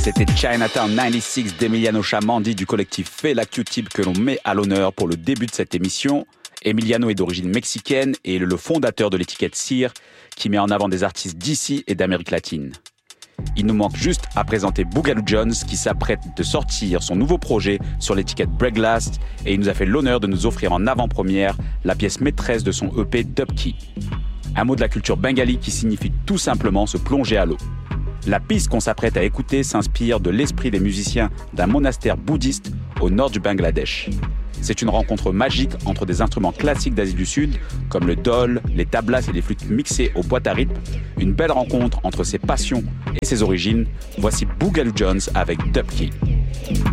C'était Chinatown 96 d'Emiliano Chamandi du collectif Fela Q-Tip que l'on met à l'honneur pour le début de cette émission. Emiliano est d'origine mexicaine et est le fondateur de l'étiquette Cire qui met en avant des artistes d'ici et d'Amérique latine. Il nous manque juste à présenter Boogaloo Jones qui s'apprête de sortir son nouveau projet sur l'étiquette Breaklast et il nous a fait l'honneur de nous offrir en avant-première la pièce maîtresse de son EP Dubkey. Un mot de la culture bengali qui signifie tout simplement se plonger à l'eau. La piste qu'on s'apprête à écouter s'inspire de l'esprit des musiciens d'un monastère bouddhiste au nord du Bangladesh. C'est une rencontre magique entre des instruments classiques d'Asie du Sud, comme le dhol, les tablas et les flûtes mixées au boîte à rythme. Une belle rencontre entre ses passions et ses origines. Voici Boogaloo Jones avec Dubkey.